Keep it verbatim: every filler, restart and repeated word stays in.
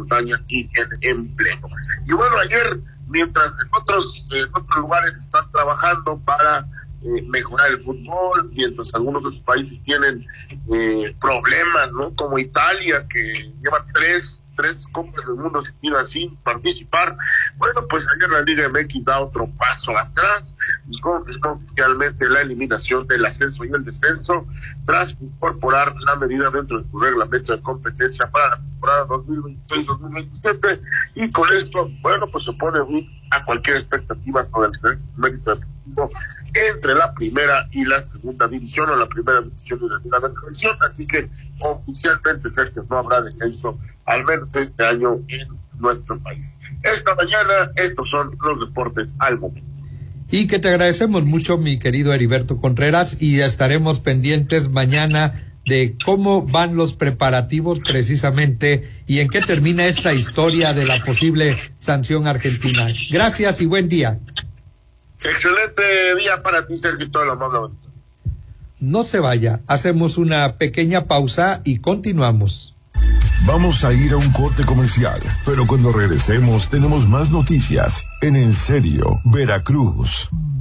montaña y en empleo. Y bueno, ayer, mientras en otros, en otros lugares están trabajando para eh, mejorar el fútbol, mientras algunos de los países tienen eh, problemas, ¿no? Como Italia, que lleva tres tres Copas del Mundo seguidas sin participar. Bueno, pues ayer la Liga M X da otro paso atrás y confirmó oficialmente la eliminación del ascenso y el descenso tras incorporar la medida dentro de su reglamento de competencia para la temporada dos mil veintiséis dos mil veintisiete, y con esto, bueno, pues se pone a cualquier expectativa sobre el mérito deportivo entre la primera y la segunda división, o la primera división y la segunda división. Así que oficialmente, Sergio, no habrá descenso, al menos este año, en nuestro país. Esta mañana, estos son los deportes al momento. Y que te agradecemos mucho, mi querido Heriberto Contreras, y estaremos pendientes mañana de cómo van los preparativos precisamente y en qué termina esta historia de la posible sanción argentina. Gracias y buen día. Excelente día para ti, Sergio, y todo lo más. No se vaya, hacemos una pequeña pausa y continuamos. Vamos a ir a un corte comercial, pero cuando regresemos tenemos más noticias en En Serio, Veracruz.